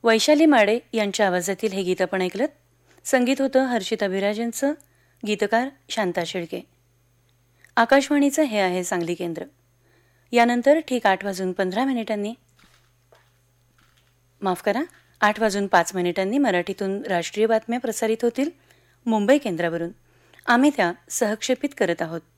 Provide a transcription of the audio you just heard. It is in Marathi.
वैशाली माडे यांच्या आवाजातील हे गीत आपण ऐकलं. संगीत होतं हर्षित अभिराजांचं, गीतकार शांता शेळके. आकाशवाणीचं हे आहे सांगली केंद्र. यानंतर ठीक 8:15 माफ करा 8:05 मराठीतून राष्ट्रीय बातम्या प्रसारित होतील मुंबई केंद्रावरून. आम्ही त्या सहक्षेपित करत आहोत.